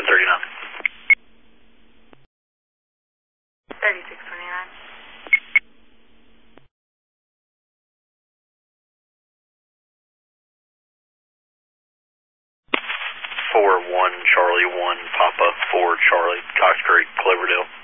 3629. 4-1 Charlie 1 Papa 4 Charlie Cox Creek Cloverdale.